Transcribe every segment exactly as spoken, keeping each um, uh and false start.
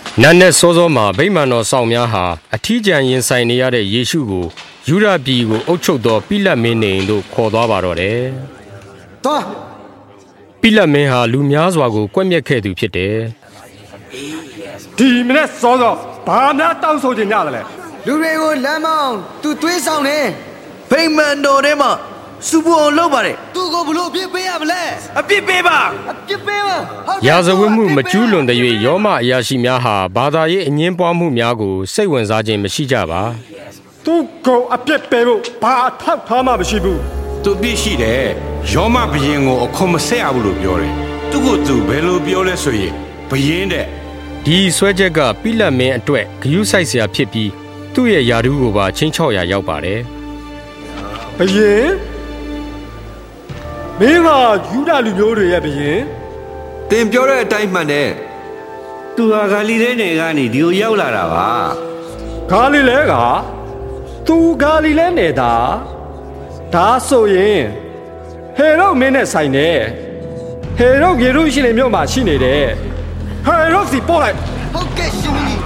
နတ်နဲ့စောစောမှာဗိမာန်တော်ဆောင်များဟာအထီးကျန်ရင်ဆိုင်နေရတဲ့ယေရှုကိုယူဒပြည်ကိုအုပ်ချုပ်သောပိလတ်မင်းနေတို့ခေါ်သွားပါတော့တယ်။သွားပိလတ်မင်းဟာလူများစွာကိုကွက်မြက်ခဲ့သူဖြစ်တယ်။ဒီမနေ့စောစောဘာများတောင်းဆိုချင်ကြလဲ။လူတွေကိုလမ်းမောင်းသူသွေးဆောင်နေဗိမာန်တော်ထဲမှာစူပူအောင်လုပ်ပါတယ်သူကိုဘလို့အပြစ်ပေးရမလဲအပြစ်ပေးပါအပြစ်ပေးပါရာဇဝတ်မှုမကျူးလွန်တဲ့၍ယောမအရာရှိများဟာဘာသာရေးအငင်းပွားမှုများကိုစိတ်ဝင်စားခြင်းမရှိကြပါသူကိုအပြစ်ပေးဖို့ဘာအထောက်ထားမှမရှိဘူးသူပြစ်ရှိတယ်ယောမဘရင်ကိုအခွန်မဆက်ရဘူးလို့ပြောတယ်သူကိုသူဘယ်လိုပြောလဲဆိုရင်ဘရင်တဲ့ဒီဆွဲချက်ကပိလတ်မင်းအတွက်ဂယုစိုက်စရာဖြစ်ပြီးသူ့ရဲ့ယာတုကိုပါချင်းချော့ရာရောက်ပါတယ်ဘရင်မင်းကယူဒလူမျိုးတွေရဲ့ဘရင်တင်ပြောတဲ့အတိုင်းမှန်တယ်သူဟာဂါလိလဲနယ်ကနေဒီကိုရောက်လာတာပါဂါလိလဲကသူဂါလိလဲနယ်တာဒါဆိုရင်ဟေရုမင်းနဲ့ဆိုင်တယ်ဟေရုယေရုရှလင်မြို့မှာရှိနေတယ်ဟေရုစီပို့လိုက်ဟုတ်ကဲ့ရှင်ကြီး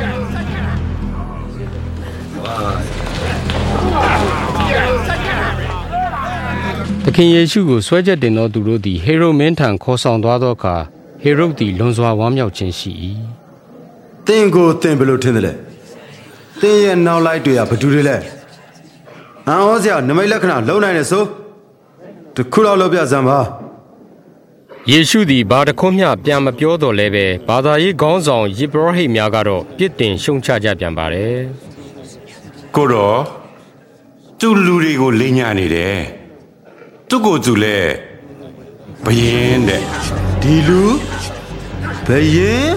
သခင်ယေရှုကိုဆွဲချက်တင်သောသူတို့သည်ဟေရုမင်းထံခေါ်ဆောင်သွားသောအခါဟေရုသည်လွန်စွာဝမ်းမြောက်ခြင်းရှိ၏သင်ကိုသင်ဘယ်လိုထင်သလဲသင်ရဲ့နောက်လိုက်တွေကဘသူတွေလဲအံ့ဩစရာနမိတ်လက္ခဏာလုံနိုင်တယ်ဆိုတခုတော့လုပ်ပြစမ်းပါယေရှုသည်ဘာတခွန်းမျှပြန်မပြောတော့လဲပဲဘာသာရေးခေါင်းဆောင်ယေဘရဟိတ်များကတော့ပြစ်တင်ရှုံချကြပြန်ပါတယ်ကိုတော့သူလူတွေကိုလိညာနေတယ်သူကိုသူလဲဘယင်းတဲ့ဒီလူဘယင်း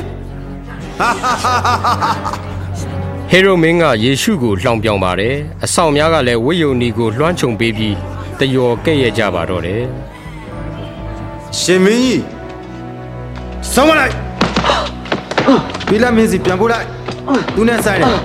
ဟေရုမင်းကယေရှုကိုလှောင်ပြောင်ပါတယ်အဆောင်များကလည်းဝိယုန်နီကိုလွှမ်းခြုံပေးပြီးတယောကဲ့ရဲ့ကြပါတော့တယ်ရှင်မင်းကြီးဆုံးမလိုက်ပိလတ်မင်းစီပြန်ပို့လိုက်သူနဲ့ဆိုင်တယ်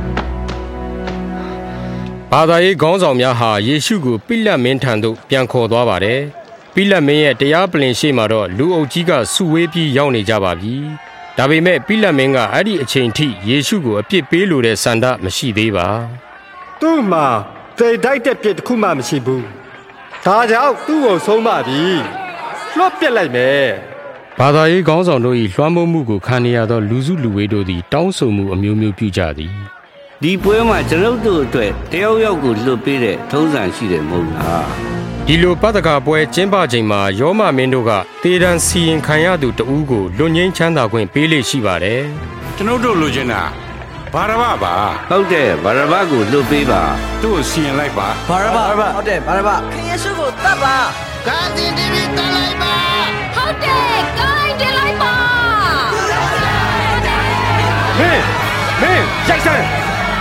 ဘာသာရေးခေါင်းဆောင်များဟာယေရှုကိုပိလတ်မင်းထံသို့ပြန်ခေါ်သွားပါတယ်။ပိလတ်မင်းရဲ့တရားပလင်ရှိမှတော့လူအုပ်ကြီးကစုဝေးပြီးရောက်နေကြပါပြီ။ဒါပေမဲ့ပိလတ်မင်းကအဲ့ဒီအချိန်ထိယေရှုကိုအပြစ်ပေးလိုတဲ့ဆန္ဒမရှိသေးပါ။သူ့မှာသေတိုက်တဲ့ပြစ်တစ်ခုမှမရှိဘူး။ဒါကြောင့်သူ့ကိုဆုံးမပြီ။လွှတ်ပြစ်လိုက်မယ်။ဘာသာရေးခေါင်းဆောင်တို့၏လွှမ်းမိုးမှုကိုခံရသောလူစုလူဝေးတို့သည်တောင်းဆိုမှုအမျိုးမျိုးပြုကြသည်။ဒီပွဲမှာကျွန်ုပ်တို့အတွက်တယောက်ယောက်ကိုလွတ်ပေးတဲ့ထုံးစံရှိတယ်မဟုတ်လားဒီလိုပတ္တကပွဲကျင်းပချိန်မှာယောမမင်းတို့ကတေတံစီရင်ခံရသူတဦးကိုလွတ်ငင်းချမ်းသာခွင့်ပေးလေရှိပါတယ်ကျွန်ုပ်တို့လိုချင်တာဘာရဘပါဟုတ်တယ်ဘာရဘကိုလွတ်ပေးပါသူ့ကိုစီရင်လိုက်ပါဘာရဘဟုတ်တယ်ဘာရဘခင်ယေရှုကိုတတ်ပါဂါဇီတီဗီတတ်လိုက်ပါဟုတ်တယ်ဂိုင်းတင်လိုက်ပါမင်းမင်းရိုက်စမ်း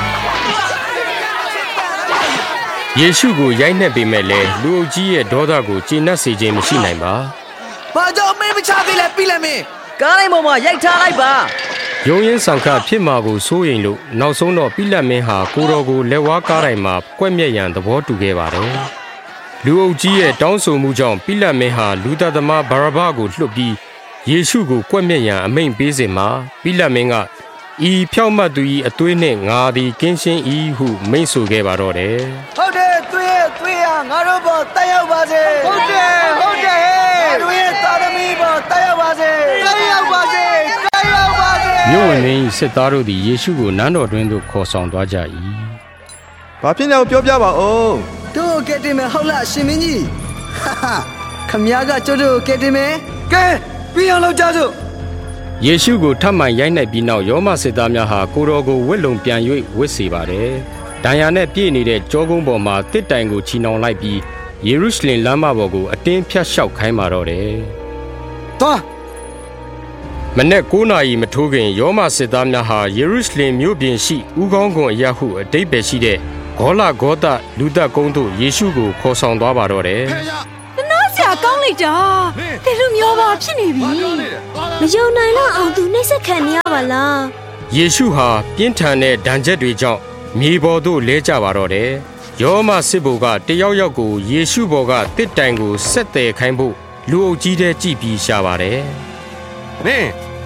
ယေရှုကိုရိုက်နှက်ပေမဲ့လည်းလူအုပ်ကြီးရဲ့ဒေါသကိုကျေနပ်စေခြင်းမရှိနိုင်ပါ။ဘာကြောင့်မင်းမချသေးလဲပြီးလဲမင်းကားလိုက်ပေါ်မှာရိုက်ထားလိုက်ပါ။ယုံရင်ဆောင်ခဖြစ်မှာကိုစိုးရိမ်လို့နောက်ဆုံးတော့ပိလတ်မင်းဟာကိုတော်ကိုလက်ဝါးကားတိုင်းမှာကွက်မြက်ရန်သဘောတူခဲ့ပါတယ်။လူအုပ်ကြီးရဲ့တောင်းဆိုမှုကြောင့်ပိလတ်မင်းဟာလူသားသမားဘာရဘကိုလွှတ်ပြီးယေရှုကိုကွက်မြက်ရန်အမိန့်ပေးစဉ်မှာပိလတ်မင်းကဤဖြောက်မှတ်သူ၏အသွေးနှင့်ငါသည်ကင်းရှင်း၏ဟုမိန့်ဆိုခဲ့ပါတော့တယ်ဟုတ်တယ်သွေးသွေးဟာငါတို့ပေါ်တက်ရောက်ပါစေဟုတ်တယ်ဟုတ်တယ်ငါတို့ရဲ့သာသမီပေါ်တက်ရောက်ပါစေတက်ရောက်ပါစေတက်ရောက်ပါစေမြို့ဝင်ရင်းစစ်သားတို့သည်ယေရှုကိုနန်းတော်တွင်သို့ခေါ်ဆောင်သွားကြ၏ဘာဖြစ်လဲပြောပြပါဦးတို့ကဲတင်မယ်ဟုတ်လားရှင်မင်းကြီးဟာဟာခမည်းကကျတို့ကဲတင်မယ်ကဲပြီးအောင်လုပ်ကြစို့ယေရှုကိုထပ်မံရိုက်နှက်ပြီးနောက်ယောမစစ်သားများဟာကိုတော်ကိုဝစ်လုံပြန်၍ဝစ်စေပါတယ်။ဒဏ်ရာနဲ့ပြည့်နေတဲ့ကြောကုန်းပေါ်မှာတစ်တိုင်ကိုချီနှောင်လိုက်ပြီးယေရုရှလင်လမ်းမပေါ်ကိုအတင်းဖြတ်လျှောက်ခိုင်းပါတော့တယ်။သွားမနေ့ကိုးနာရီမထိုးခင်ယောမစစ်သားများဟာယေရုရှလင်မြို့ပြင်ရှိဦးခေါင်းကွန်အရာဟုအတိတ်ပဲရှိတဲ့ဂေါလဂေါသလူသက်ကုန်းသို့ယေရှုကိုခေါ်ဆောင်သွားပါတော့တယ်။ဆရာကောင်းလိုက်တာဒီလိုမျိုးပါဖြစ်နေပြီမယုံနိုင်တော့အောင်သူနှိမ့်ဆက်ခံနေရပါလားယေရှုဟာပြင်းထန်တဲ့ဒဏ်ချက်တွေကြောင့်မြေပေါ်သို့လဲကျပါတော့တယ်ယောမစစ်ဘိုလ်ကတယောက်ယောက်ကိုယေရှုဘော်ကတစ်တိုင်ကိုဆက်တယ်ခိုင်းဖို့လူအုပ်ကြီးတဲ့ကြည်ပြီးရှာပါတယ်နင်း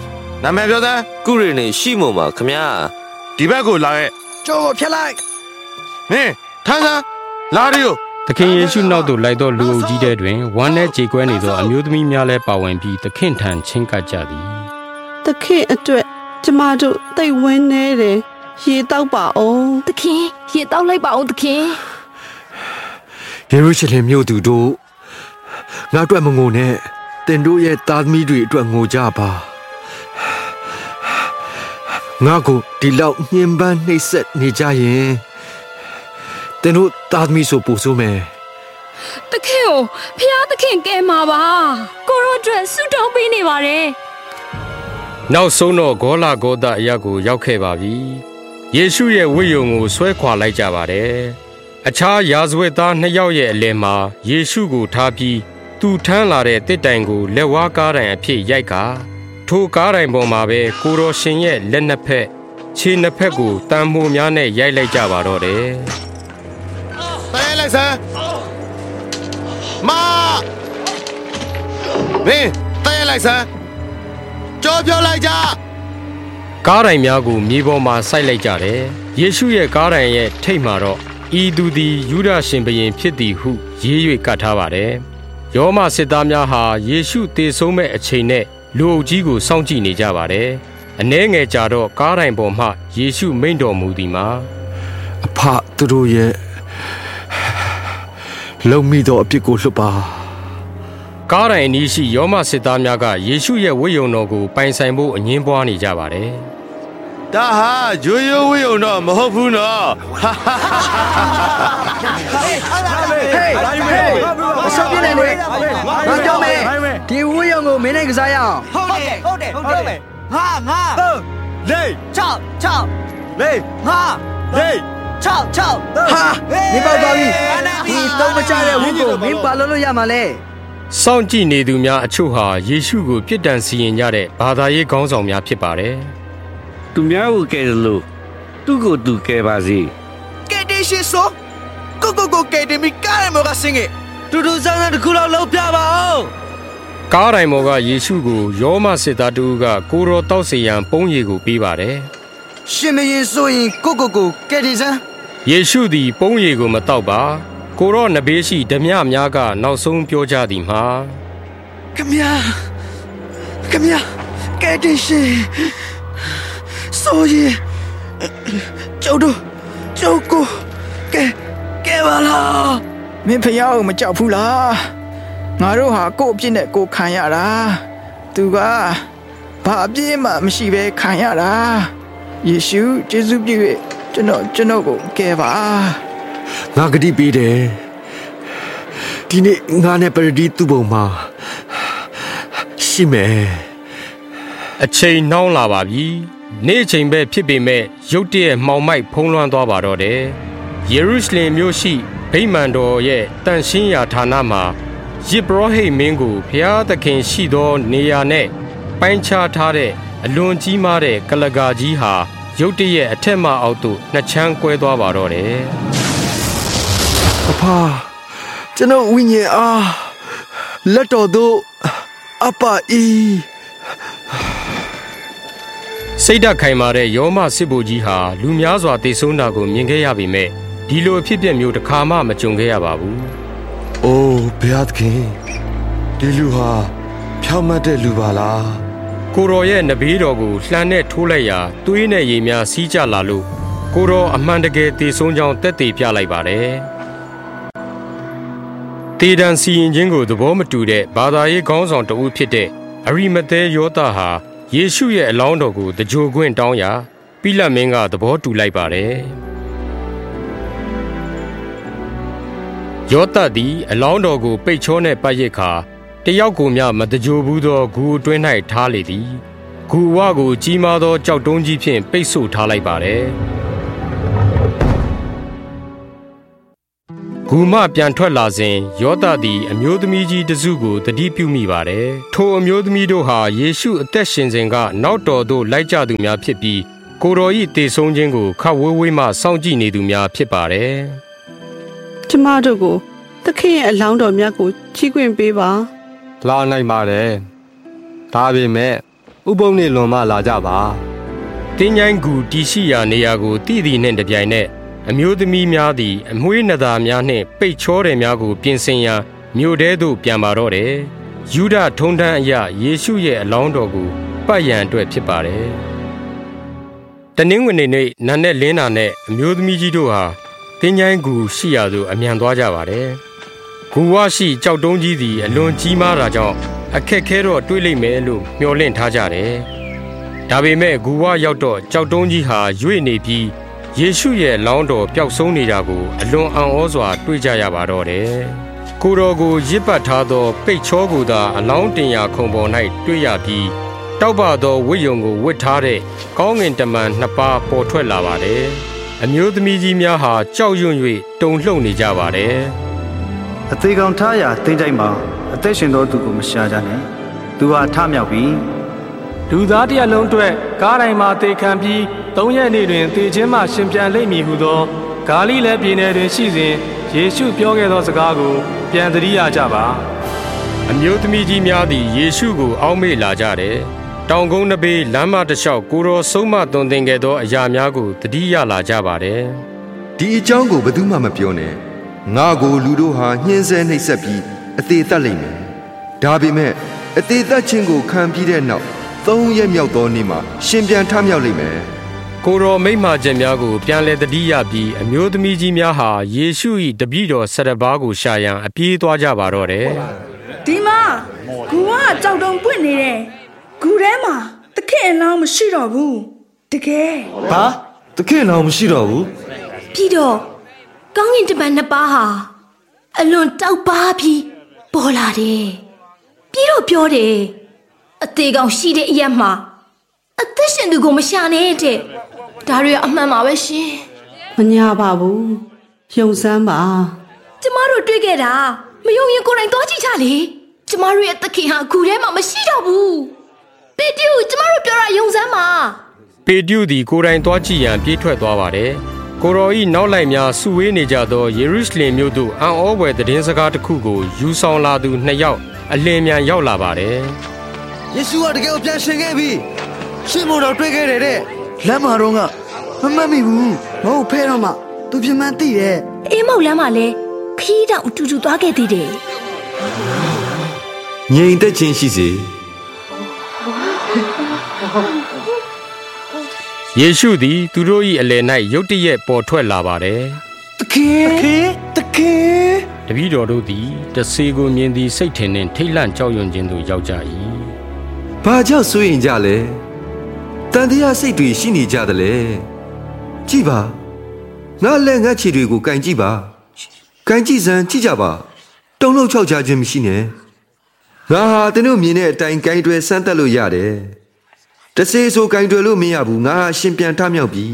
နာမည်ပြောသားကုရီနေရှိမို့မှာခမညာဒီဘက်ကိုလာရဲ့ကျော်ဖြတ်လိုက်မင်းထမ်းစမ်းလာရီယိုသခင်ယေရှုနောက်သို့လိုက်သောလူအုပ်ကြီးတဲ့တွင်ဝမ်းနဲ့ကြေကွဲနေသောအမျိုးသမီးများလည်းပါဝင်ပြီးသခင်ထံချင်းကပ်ကြသည်သခင်အတွက်ကျမတို့သိဝင်းနေတယ်ရေတောက်ပါအောင်သခင်ရေတောက်လိုက်ပါအောင်သခင်ယေရုရှလင်မြို့သူတို့ငါအတွက်မငိုနဲ့တင်တို့ရဲ့သားသမီးတွေအတွက်ငိုကြပါငါကိုဒီလောက်ညှဉ်းပန်းနှိပ်စက်နေကြရင်တင်တို့သားသမီးဆိုပူဆိုးမယ်သခင်ကိုဖျားသခင်ကဲမှာပါကိုရောအတွက်ဆုတောင်းပေးနေပါတယ်နောက်ဆုံးတော့ဂေါလဂေါသအရာကိုရောက်ခဲ့ပါပြီယေရှုရဲ့ဝိယုံကိုဆွဲခွာလိုက်ကြပါတယ်အခြားယာဇဝတ်သားနှစ်ယောက်ရဲ့အလယ်မှာယေရှုကိုထားပြီးသူထမ်းလာတဲ့တစ်တိုင်ကိုလက်ဝါးကားတိုင်အဖြစ်ရိုက်ကာထိုကားတိုင်ပေါ်မှာပဲကိုတော်ရှင်ရဲ့လက်နှစ်ဖက်ခြေနှစ်ဖက်ကိုတန်မိုးများနဲ့ရိုက်လိုက်ကြပါတော့တယ်။တဲလိုက်စမ်းမမင်းတဲလိုက်စမ်းကြောပြောလိုက်ကြကားတိုင်များကိုမြေပေါ်မှာစိုက်လိုက်ကြတယ်ယေရှုရဲ့ကားတိုင်ရဲ့ထိပ်မှာတော့ဤသူသည်ယူဒရှင်ဘုရင်ဖြစ်သည်ဟုရေး၍ကတ်ထားပါတယ်ယောမစစ်သားများဟာယေရှုသေဆုံးမဲ့အချိန်နဲ့လူအုပ်ကြီးကိုစောင့်ကြည့်နေကြပါတယ်အနှဲငယ်ကြာတော့ကားတိုင်ပေါ်မှယေရှုမိန့်တော်မူသည်မှာအဖသူတို့ရဲ့လုံမိသောအပြစ်ကိုလွှတ်ပါကားတိုင်အနီးရှိယောမစစ်သားများကယေရှုရဲ့ဝိယုံတော်ကိုပိုင်ဆိုင်ဖို့အငင်းပွားနေကြပါတယ်ဒါဟာဂျိုးရိုးဝိယုံတော့မဟုတ်ဘူးနော်ဟေးဟေးအစပြနေတယ်ငါကြောက်မယ်ဒီဝိယုံကိုမင်းနဲ့ကစားရအောင်ဟုတ်တယ်ဟုတ်တယ်ဟုတ်တယ်ငါငါလေးချောက်ချောက်လေးငါလေးချောက်ချောက်ဟာမင်းပေါက်သွားပြီဒီတော့မချတဲ့ဝိကိုမင်းပါလို့လို့ရမှာလဲစောင့်ကြည့်နေသူများအချို့ဟာယေရှုကိုပြစ်ဒဏ်စီရင်ကြတဲ့ဘာသာရေးခေါင်းဆောင်များဖြစ်ပါတယ်သူများကိုကဲလို့သူ့ကိုသူကဲပါစေကဲတင်ရှိဆိုကိုကိုကိုကဲတင်မီကားရမကစင်ရဲ့တူတူဆောင်တဲ့ခုလောက်လောက်ပြပါအောင်ကားတိုင်မော်ကယေရှုကိုယောမစစ်သားတူကကိုရောတောက်စီရန်ပုံးရည်ကိုပေးပါတယ်ရှင်မရင်ဆိုရင်ကိုကိုကိုကဲတင်စမ်းယေရှုသည်ပုံးရည်ကိုမတောက်ပါကိုရောနဘေးရှိဓမြများကနောက်ဆုံးပြောကြသည်မှာခမညာခမညာကဲတင်ရှင်ဆိုရင်ကျုပ်တို့ကျုပ်ကိုကဲကဲပါလားမင်းဖျားကိုမကြောက်ဘူးလားငါတို့ဟာကို့အပြစ်နဲ့ကိုခံရတာသူကဘာအပြစ်မှမရှိဘဲခံရတာယေရှုယေရှုပြည့်ကျွန်တော်ကျွန်တော်ကိုကဲပါငါဂတိပေးတယ်ဒီနေ့ငါနဲ့ပရဒီသူ့ဘုံမှာရှိမယ်အချိန်နှောင်းလာပါပြီနေ့ချိန်ပဲဖြစ်ပေမဲ့ရုတ်တရက်မှောင်မိုက်ဖုံးလွှမ်းသွားပါတော့တယ်ယေရုရှလင်မြို့ရှိဗိမာန်တော်ရဲ့တန်ရှင်းရာဌာနမှာယေဘရဟိမင်းကိုဘုရားသခင်ရှိသောနေရာနဲ့ပိုင်းခြားထားတဲ့အလွန်ကြီးမားတဲ့ကလကာကြီးဟာရုတ်တရက်အထက်မှအောက်သို့နှစ်ချမ်းကွဲသွားပါတော့တယ်အဖကျွန်တော်ဝိညာဉ်အားလက်တော်သို့အပအီစိတ်ဓာတ်ခိုင်မာတဲ့ယောမစစ်ဘိုလ်ကြီးဟာလူများစွာတိတ်ဆုံးတာကိုမြင်ခဲ့ရပေမဲ့ဒီလိုအဖြစ်အပျက်မျိုးတစ်ခါမှမကြုံခဲ့ရပါဘူး။အိုးဘုရားသခင်ဒီလူဟာဖြောင့်မတ်တဲ့လူပါလား။ကိုတော်ရဲ့နဘေးတော်ကိုလှမ်းနဲ့ထိုးလိုက်ရာသွေးနဲ့ရေများစီးကျလာလို့ကိုတော်အမှန်တကယ်တိတ်ဆုံးကြောင်းတက်တည်ပြလိုက်ပါတယ်။တေဒန်စီရင်ချင်းကိုသဘောမတူတဲ့ဘာသာရေးခေါင်းဆောင်တဦးဖြစ်တဲ့အရိမသဲယောသဟာယေရှုရဲ့အလောင်းတော်ကိုတကြိုခွင့်တောင်းရာပိလတ်မင်းကသဘောတူလိုက်ပါတယ်ယောသသည်အလောင်းတော်ကိုပိတ်ချောနဲ့ပတ်ရစ်ခါတယောက်ကိုမျှမတကြိုဘူးသောဂူအတွင်း၌ထားလေသည်ဂူဝကိုကြီးမားသောကြောက်တုံးကြီးဖြင့်ပိတ်ဆို့ထားလိုက်ပါတယ်ဂူမပြန်ထွက်လာစဉ်ယောသသည်အမျိုးသမီးကြီးတစုကိုတတိပြုမိပါတယ်ထိုအမျိုးသမီးတို့ဟာယေရှုအသက်ရှင်စဉ်ကနောက်တော်သို့လိုက်ကြသူများဖြစ်ပြီးကိုတော်၏တေဆုံးခြင်းကိုခပ်ဝေးဝေးမှစောင့်ကြည့်နေသူများဖြစ်ပါတယ်ကျမတို့ကိုသခင်ရဲ့အလောင်းတော်မြတ်ကိုချီးခွင့်ပေးပါလာနိုင်ပါတယ်ဒါပေမဲ့ဥပုံနေလွန်မှလာကြပါတင်းញိုင်းကူတီရှိရာနေရာကိုတည်တည်နှင့်တပြိုင်နက်အမျိုးသမီးများသည်အမွှေးနသားများနှင့်ပိတ်ချောတယ်များကိုပြင်ဆင်ရန်မြို့ထဲသို့ပြန်ပါတော့တယ်ယူဒထုံတန်းအရယေရှုရဲ့အလောင်းတော်ကိုပတ်ရန်အတွက်ဖြစ်ပါတယ်တနင်္ဂနွေနေ့နံနက်လင်းတာနဲ့အမျိုးသမီးကြီးတို့ဟာတင်းញိုင်းကူရှိရာသို့အမြန်သွားကြပါတယ်ဂူဝရှိကြောက်တုံးကြီးသည်အလွန်ကြီးမားတာကြောင့်အခက်ခဲတော့တွေးလိမ့်မယ်လို့မျှော်လင့်ထားကြတယ်ဒါပေမဲ့ဂူဝရောက်တော့ကြောက်တုံးကြီးဟာရွေ့နေပြီးယေရှုရဲ့လောင်းတော်ပျောက်ဆုံးနေတာကိုအလွန်အံ့ဩစွာတွေ့ကြရပါတော့တယ်ကိုတော်ကိုရစ်ပတ်ထားသောပိတ်ချောကိုသာအလောင်းတင်ရာခုံပေါ်၌တွေ့ရပြီးတောက်ပသောဝိယုံကိုဝတ်ထားတဲ့ကောင်းငင်တမန်နှစ်ပါးပေါ်ထွက်လာပါတယ်အမျိုးသမီးကြီးများဟာကြောက်ရွံ့၍တုန်လှုပ်နေကြပါတယ်အသေးကောင်ထားရာတင်းကြိုက်မှာအသက်ရှင်သောသူကိုမရှာကြနဲ့သူဟာထမြောက်ပြီလူသားတစ်ရက်လုံးအတွက်ကားတိုင်းမှာတေခံပြီးသုံးရက်နေ့တွင်တေခြင်းမှရှင်ပြန်လိမ့်မည်ဟုသောဂါလိလဲပြည်နယ်တွင်ရှိစဉ်ယေရှုပြောခဲ့သောစကားကိုပြန်သတိရကြပါအမျိုးသမီးကြီးများသည်ယေရှုကိုအောက်မေ့လာကြတယ်တောင်ကုန်းတစ်ပေလမ်းမတစ်လျှောက်ကိုတော်ဆုံးမသွန်သင်ခဲ့သောအရာများကိုသတိရလာကြပါတယ်ဒီအကြောင်းကိုဘယ်သူမှမပြောနဲ့ငါကိုလူတို့ဟာညှင်းဆဲနှိပ်စက်ပြီးအသေးသက်လိမ့်မယ်ဒါပေမဲ့အသေးသက်ခြင်းကိုခံပြီးတဲ့နောက်သုံးရက်မြောက်သောနေ့မှာရှင်ပြန်ထမြောက်လိမ့်မယ်ကိုတော်မိန့်မာချက်များကိုပြန်လည်သတိရပြီးအမျိုးသမီးကြီးများဟာယေရှု၏တပည့်တော်ဆယ်ပါးကိုရှာရန်အပြေးသွားကြပါတော့တယ်ဒီမှာဂူကကြောက်တုံပွင့်နေတယ်ဂူထဲမှာသခင်အလောင်းမရှိတော့ဘူးတကယ်ဟာသခင်အလောင်းမရှိတော့ဘူးပြီးတော့ကောင်းကင်တမန်နှစ်ပါးဟာအလွန်တောက်ပါပြီးပေါ်လာတယ်ပြီးတော့ပြောတယ်အသေးကောင်ရှိတဲ့အရက်မှာအသက်ရှင်သူကိုမရှာနဲ့တဲ့ဒါတွေအမှန်ပါပဲရှင်မညာပါဘူးယုံစမ်းပါကျမတို့တွေ့ခဲ့တာမယုံရင်ကိုယ်တိုင်သွားကြည့်ကြလေကျမတို့ရဲ့သခင်ဟာဂူထဲမှာမရှိတော့ဘူးပေတရုကျမတို့ပြောတာယုံစမ်းပါပေတရုသည်ကိုယ်တိုင်သွားကြည့်ရန်ပြေးထွက်သွားပါတယ်ကိုရောဤနောက်လိုက်များစုဝေးနေကြသောယေရုရှလင်မြို့သို့အံ့ဩဖွယ်သတင်းစကားတစ်ခုကိုယူဆောင်လာသူနှစ်ယောက်အလင်းမြန်ရောက်လာပါတယ်ယေရှုကတကယ်ကိုပြန်ရှင်ခဲ့ပြီရှင်မို့တော့တွေ့ခဲ့တယ်တဲ့လမ်းမှာတော့ကမမှတ်မိဘူးမဟုတ်ဖဲတော့မှသူပြမှန်းသိတယ်အေးမောက်လမ်းမှာလဲခီးတောင်အတူတူသွားခဲ့သေးတယ်ငြိမ်သက်ခြင်းရှိစေယေရှုသည်သူတို့၏အလယ်၌ရုတ်တရက်ပေါ်ထွက်လာပါတယ်။တခင်တခင်တခင်တပည့်တော်တို့သည်တဆေကိုမြင်သည်စိတ်ထင်နှင့်ထိတ်လန့်ကြောက်ရွံ့ခြင်းသို့ရောက်ကြ၏။ဘာကြောင့်စိုးရင်ကြလဲ။တန်တရားစိတ်တွေရှိနေကြတယ်လေ။ကြည့်ပါ။ငါလက်ငါခြေတွေကိုကန်ကြည့်ပါ။ကန်ကြည့်စမ်းကြည့်ကြပါ။တုံ့လောက်ချောက်ချခြင်းမရှိနဲ့။ငါဟာသင်တို့မြင်တဲ့အတိုင်းကိုင်းတွယ်စမ်းသပ်လို့ရတယ်။တဆေဆိုကင်တွယ်လို့မရဘူးငါရှင်ပြန်ထမြောက်ပြီ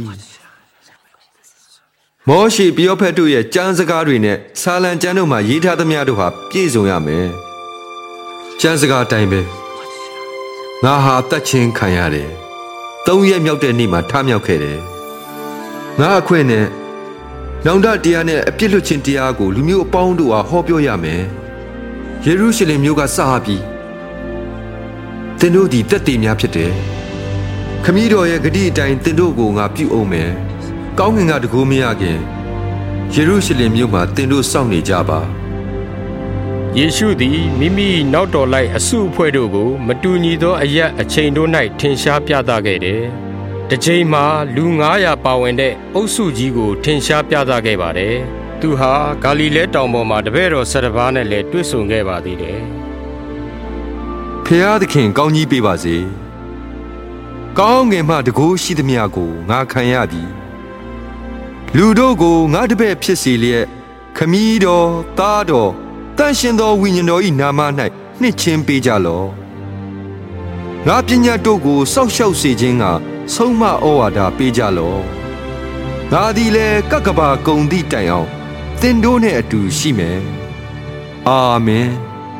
မောရှေပရောဖက်တို့ရဲ့ကျမ်းစကားတွေနဲ့ဆာလံကျမ်းတို့မှာရေးထားသမျှတို့ဟာပြည့်စုံရမယ်ကျမ်းစကားအတိုင်းပဲငါဟာတတ်ချင်းခံရတယ်သုံးရက်မြောက်တဲ့နေ့မှာထမြောက်ခဲ့တယ်ငါအခွင့်နဲ့နောင်တတရားနဲ့အပြစ်လွတ်ခြင်းတရားကိုလူမျိုးအပေါင်းတို့ဟာဟောပြောရမယ်ယေရုရှလင်မြို့ကစပြီးသင်တို့ဒီတက်တည်များဖြစ်တယ်ခမည်းတော်ရဲ့ဂတိအတိုင်းသင်တို့ကိုငါပြုအောင်မယ်။ကောင်းကင်ကတကူမရခင်ယေရုရှလင်မြို့မှာသင်တို့စောင့်နေကြပါ။ယေရှုသည်မိမိနောက်တော်လိုက်အစုအဖွဲ့တို့ကိုမတူညီသောအရက်အချိန်တို့၌ထင်ရှားပြသခဲ့တယ်။တစ်ချိန်မှာလူငါးရာပါဝင်တဲ့အုပ်စုကြီးကိုထင်ရှားပြသခဲ့ပါတယ်။သူဟာဂါလိလဲတောင်ပေါ်မှာတပည့်တော်ဆယ်ပါးနဲ့လည်းတွေ့ဆုံခဲ့ပါသေးတယ်။ဖျားသခင်ကောင်းကြီးပေးပါစေ။ကောင်းငယ်မှတကူရှိသမျှကိုငါခံရပြီလူတို့ကိုငါတပည့်ဖြစ်စေလျက်ခမည်းတော်သားတော်တန်ရှင်သောဝိညာဉ်တော်၏နာမ၌နှစ်ချင်းပေးကြလော့ငါပညာတို့ကိုစောက်ရှောက်စေခြင်းကဆုံးမဩဝါဒပေးကြလော့ငါသည်လည်းကကဘာကုံသည့်တိုင်အောင်သင်တို့နှင့်အတူရှိမယ်အာမင်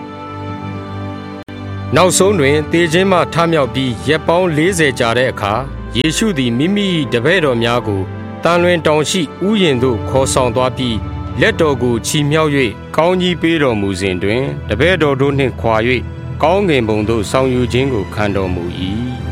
နောက်ဆုံးတွင်တေခြင်းမှထမြောက်ပြီးရက်ပေါင်းလေးဆယ်ကြာတဲ့အခါယေရှုသည်မိမိတပည့်တော်များကိုတန်လွင်တောင်ရှိဥယျာဉ်သို့ခေါ်ဆောင်သွားပြီးလက်တော်ကိုချီမြှောက်၍ကောင်းကြီးပေးတော်မူစဉ်တွင်တပည့်တော်တို့နှင့်ခွာ၍ကောင်းကင်ဘုံသို့ဆောင်ယူခြင်းကိုခံတော်မူ၏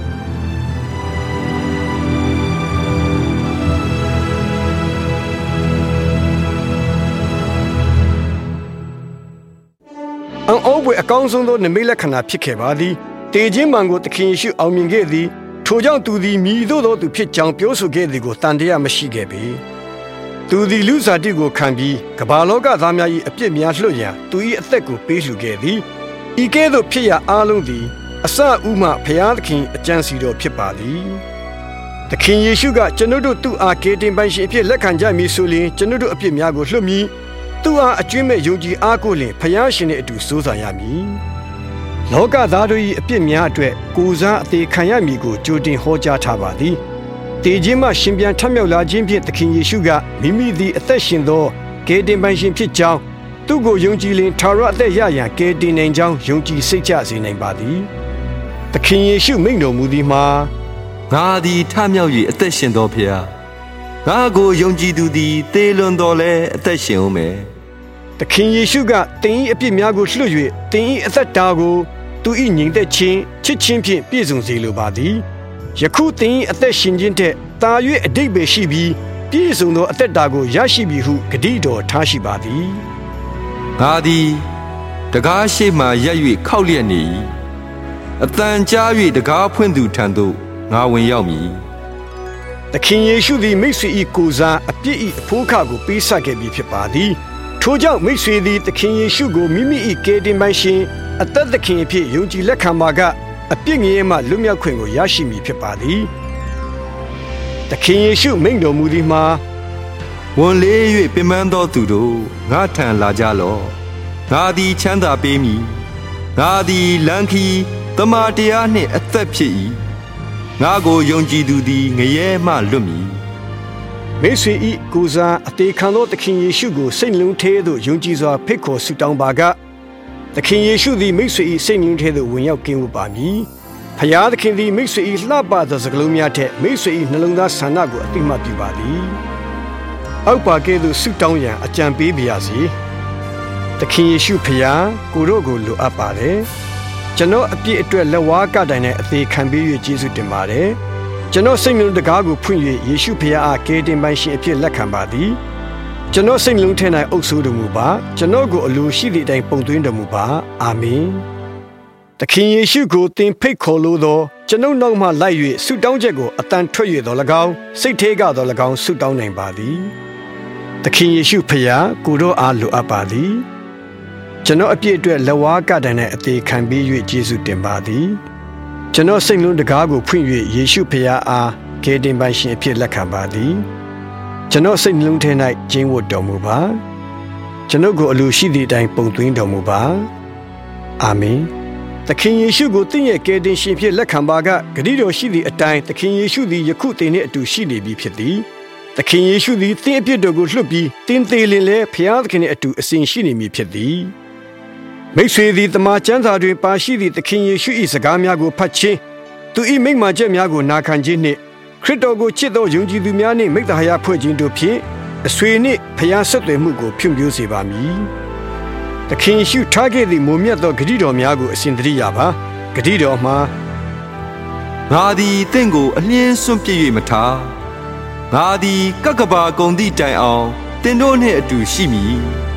အံ့ဩဖွယ်အကောင်းဆုံးသောနိမိတ်လက္ခဏာဖြစ်ခဲ့ပါသည်တေခြင်းမှန်ကိုသခင်ယေရှုအောင်မြင်ခဲ့သည်ထိုကြောင့်သူသည်မြည်သို့သောသူဖြစ်ကြောင်းပြောဆိုခဲ့သည်ကိုတန်တရားမရှိခဲ့ပေသူသည်လူစားတိကိုခံပြီးကမ္ဘာလောကသားများ၏အပြစ်များလွှတ်ရန်သူ၏အသက်ကိုပေးလှူခဲ့သည်ဤကဲ့သို့ဖြစ်ရအားလုံးသည်အစဥမှဘုရားသခင်အကြံစီတော်ဖြစ်ပါသည်သခင်ယေရှုကကျွန်ုပ်တို့သူ့အားကယ်တင်ပိုင်ရှင်အဖြစ်လက်ခံကြမည်ဆိုလျှင်ကျွန်ုပ်တို့အပြစ်များကိုလွှတ်မည်သူ့အားအကျွမ်းမဲ့ယုံကြည်အားကိုလျှင်ဘုရားရှင်နှင့်အတူစိုးစံရမည်လောကသားတို့၏အပြစ်များအတွက်ကိုယ်စားအသေးခံရမည်ကိုကြိုတင်ဟောကြားထားပါသည်တေခြင်းမှရှင်ပြန်ထမြောက်လာခြင်းဖြင့်သခင်ယေရှုကမိမိသည်အသက်ရှင်သောကယ်တင်ပိုင်ရှင်ဖြစ်ကြောင်းသူ့ကိုယုံကြည်လင်ထာဝရအသက်ရရန်ကယ်တင်နိုင်ကြောင်းယုံကြည်စိတ်ချစေနိုင်ပါသည်သခင်ယေရှုမိန့်တော်မူသည်မှာငါသည်ထမြောက်၍အသက်ရှင်သောဖျားငါကိုယုံကြည်သူသည်သေလွန်တော်လဲအသက်ရှင်ဦးမယ်သခင်ယေရှုကတင်၏အပြစ်များကိုလွှတ်၍တင်၏အသက်တာကိုသူ၏ညီသက်ခြင်းချစ်ခြင်းဖြင့်ပြည့်စုံစေလိုပါသည်ယခုတင်၏အသက်ရှင်ခြင်းထက်သာ၍အဓိပ္ပာယ်ရှိပြီးပြည့်စုံသောအသက်တာကိုရရှိပြီဟုဂတိတော်ထားရှိပါသည်ငါသည်တကားရှိမှရက်၍ခောက်လျက်နေ၏အတန်ကြား၍တကားဖွင့်သူထံသို့ငါဝင်ရောက်မည်သခင်ယေရှုသည်မိတ်ဆွေ၏ကိုယ်စားအပြစ်၏အဖိုးခကိုပေးဆပ်ခဲ့ပြီးဖြစ်ပါသည်ထို့ကြောင့်မိတ်ဆွေသည်သခင်ယေရှုကိုမိမိ၏ကယ်တင်ပိုင်ရှင်အသက်သခင်အဖြစ်ယုံကြည်လက်ခံပါကအပြစ်ငြိမ်းမှလွတ်မြောက်ခွင့်ကိုရရှိမည်ဖြစ်ပါသည်သခင်ယေရှုမိန့်တော်မူသည်မှာဝန်လေး၍ပင်ပန်းသောသူတို့ငါထံလာကြလော့ငါသည်ချမ်းသာပေးမည်ငါသည်လမ်းခီးတမန်တရားနှင့်အသက်ဖြစ်၏ငါကိုယုံကြည်သူသည်ငရဲမှလွတ်မည်မိတ်ဆွေ၏ကိုယ်စားအသေးခံသောသခင်ယေရှုကိုစိတ်လုံးထဲသို့ယုံကြည်စွာဖိတ်ခေါ်ဆုတောင်းပါကသခင်ယေရှုသည်မိတ်ဆွေ၏စိတ်လုံးထဲသို့ဝင်ရောက်ကင်းဝပါမည်ဖျားသခင်သည်မိတ်ဆွေ၏လှပသောစကားလုံးများထက်မိတ်ဆွေ၏နှလုံးသားဆန္ဒကိုအတိမတ်ပြုပါသည်အောက်ပါကဲ့သို့ဆုတောင်းရန်အကြံပေးပါရစေသခင်ယေရှုဖျားကိုတို့ကိုလိုအပ်ပါတယ်ကျွန်တော်အပြစ်အတွက်လက်ဝါးကတိုင်နဲ့အသေးခံပေး၍ကျေးဇူးတင်ပါတယ်ကျွန်တော်စိတ်နှလုံးတကားကိုဖွင့်၍ယေရှုဖျားအားကယ်တင်ပိုင်ရှင်အဖြစ်လက်ခံပါသည်ကျွန်တော်စိတ်နှလုံးထဲ၌အုပ်စိုးတော်မူပါကျွန်တော်ကိုအလိုရှိသည့်အတိုင်းပုံသွင်းတော်မူပါအာမင်သခင်ယေရှုကိုသင်ဖိတ်ခေါ်လို့သောကျွန်ုပ်နောက်မှလိုက်၍ဆုတောင်းချက်ကိုအတန်ထွက်၍တော်၎င်းစိတ်ထဲကတော်၎င်းဆုတောင်းနိုင်ပါသည်သခင်ယေရှုဖျားကိုတော်အားလိုအပ်ပါသည်ကျွန်တော်အပြစ်အတွက်လက်ဝါးကတိုင်နဲ့အသေးခံပြီး၍ကျေးဇူးတင်ပါသည်ကျွန်တော်စိတ်လုံးတကားကိုဖွင့်၍ယေရှုဖျားအားကယ်တင်ပိုင်ရှင်အဖြစ်လက်ခံပါသည်ကျွန်တော်စိတ်နှလုံးထဲ၌ကျင်းဝတ်တော်မူပါကျွန်ုပ်ကိုအလိုရှိသည့်အတိုင်းပုံသွင်းတော်မူပါအာမင်သခင်ယေရှုကိုသင်ရဲ့ကယ်တင်ရှင်ဖြစ်လက်ခံပါကဂရုတော်ရှိသည့်အတိုင်းသခင်ယေရှုသည်ယခုသင်နှင့်အတူရှိနေပြီဖြစ်သည်သခင်ယေရှုသည်သင်အပြစ်တော်ကိုလွှတ်ပြီးသင်သေးလင်လဲဖျားသခင်နှင့်အတူအစဉ်ရှိနေမည်ဖြစ်သည်မိတ်ဆွေသည်တမန်ကျမ်းစာတွင်ပါရှိသည့်သခင်ယေရှု၏စကားများကိုဖတ်ခြင်းသူ၏မိန့်မာချက်များကိုနာခံခြင်းနှင့်ခရစ်တော်ကိုချစ်သောယုံကြည်သူများနှင့်မိတ္တဟာယဖွဲ့ခြင်းတို့ဖြင့်အဆွေနှင့်ဖျားဆက်သွယ်မှုကိုဖြန့်ဖြိုးစေပါမည်သခင်ယေရှုထားခဲ့သည့်မိုးမြတ်သောဂရုတော်များကိုအစဉ်သတိရပါဂရုတော်မှာငါသည်တင့်ကိုအလင်းစွန့်ပစ်၍မထားငါသည်ကကဘာကုံသည့်တိုင်အောင်တင်တို့နှင့်အတူရှိမည်